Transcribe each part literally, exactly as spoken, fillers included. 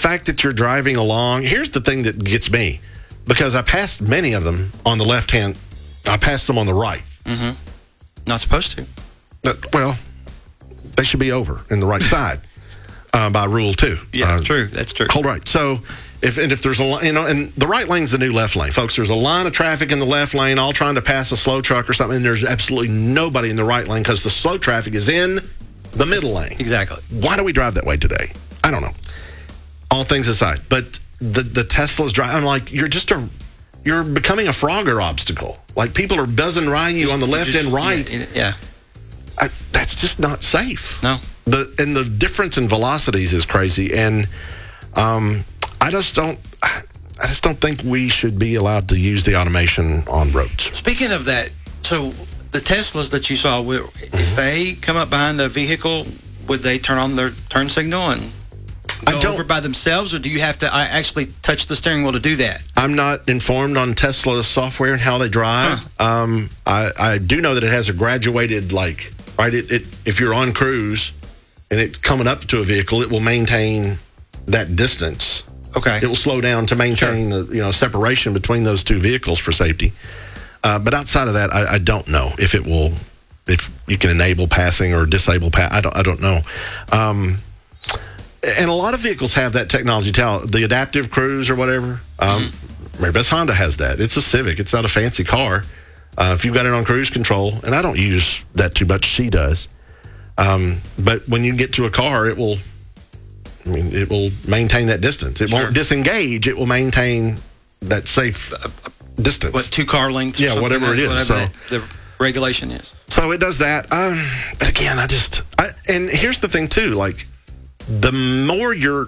fact that you're driving along, here's the thing that gets me, because I passed many of them on the left hand. I passed them on the right. Mm-hmm. Not supposed to. Uh, well, they should be over in the right side uh, by rule two. Yeah, uh, true. That's true. Hold right. So if and if there's a you know, and the right lane's the new left lane, folks. There's a line of traffic in the left lane, all trying to pass a slow truck or something. And there's absolutely nobody in the right lane because the slow traffic is in the middle lane. Exactly. Why do we drive that way today? I don't know. All things aside, but the the Tesla's drive. I'm like, you're just a, you're becoming a Frogger obstacle. Like people are buzzing riding you Just- on the left just- and right. Yeah. yeah. I, that's just not safe. No. The and the difference in velocities is crazy, and um, I just don't. I just don't think we should be allowed to use the automation on roads. Speaking of that, so the Teslas that you saw, will- Mm-hmm. if they come up behind a vehicle, would they turn on their turn signal and I go don't- over by themselves, or do you have to I actually touch the steering wheel to do that? I'm not informed on Tesla's software and how they drive. Um, I, I do know that it has a graduated, like, right, it, it if you're on cruise and it's coming up to a vehicle, it will maintain that distance. Okay. It will slow down to maintain the you know separation between those two vehicles for safety. Uh, but outside of that, I, I don't know if it will, if you can enable passing or disable pass. I don't. I don't know. Um, and a lot of vehicles have that technology. Tell the adaptive cruise or whatever. Um, mm-hmm. Mary Beth's Honda has that. It's a Civic. It's not a fancy car. Uh, if you've got it on cruise control, and I don't use that too much. She does. Um, but when you get to a car, it will. I mean, it will maintain that distance. It Sure. won't disengage. It will maintain that safe distance. What, two car lengths? or Yeah, something whatever like- it is, Whatever so- that- the regulation is. So it does that. Um, but again, I just, I, and here's the thing too, like the more you're,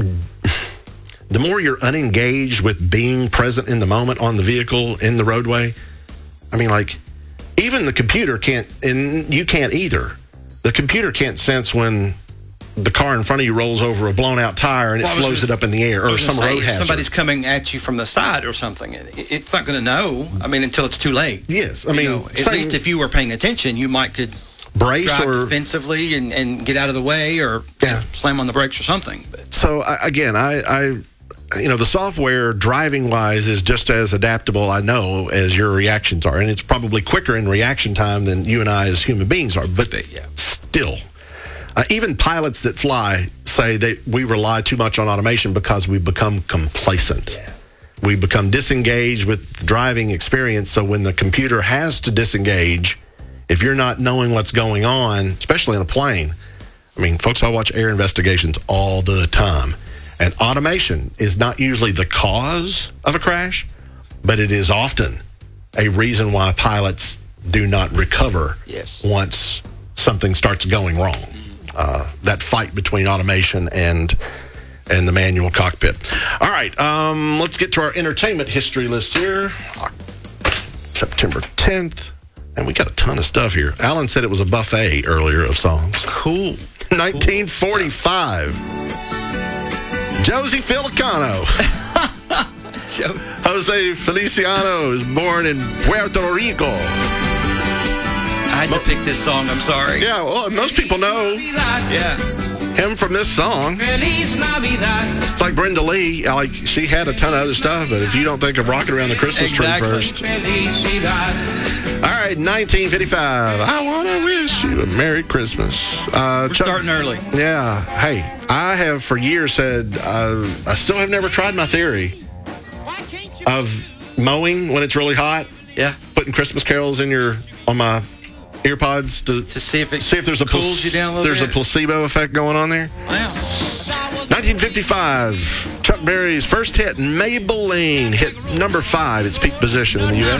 the more you're unengaged with being present in the moment on the vehicle, in the roadway. I mean, like even the computer can't, and you can't either. The computer can't sense when the car in front of you rolls over a blown out tire and Well, I it was flows gonna- it up in the air I or was some gonna say, road if hazard. somebody's coming at you from the side or something, it, it's not going to know. I mean, until it's too late. Yes, I You mean, know, at same- least if you were paying attention, you might could brace drive or defensively and, and get out of the way, or you Yeah. know, slam on the brakes or something. But So I, again, I, I, you know, the software driving wise is just as adaptable, I know, as your reactions are, and it's probably quicker in reaction time than you and I as human beings are. But yeah. still, uh, even pilots that fly say that we rely too much on automation because we become complacent. Yeah. We become disengaged with the driving experience. So when the computer has to disengage, if you're not knowing what's going on, especially in a plane, I mean, folks, I watch air investigations all the time. And automation is not usually the cause of a crash, but it is often a reason why pilots do not recover Yes. once something starts going wrong. Uh, that fight between automation and and the manual cockpit. All right, um, let's get to our entertainment history list here. September tenth. And we got a ton of stuff here. Alan said it was a buffet earlier of songs. Cool. nineteen forty-five. Josie Feliciano. So, Jose Feliciano is born in Puerto Rico. I had to pick this song. I'm sorry. Yeah, well, most people know Yeah. him from this song. It's like Brenda Lee. I Like she had a ton of other stuff, but if you don't think of Rocking Around the Christmas Exactly. Tree first. All right, nineteen fifty-five. I want to wish you a Merry Christmas. Uh, We're Chuck- starting early. Yeah. Hey, I have for years said uh, I still have never tried my theory of mowing when it's really hot, Yeah. putting Christmas carols in your on my earpods to, To see if it see if there's a cools plac- you down a little there's bit. a placebo effect going on there. Wow. nineteen fifty-five, Chuck Berry's first hit, Maybelline, hit number five, its peak position in the U S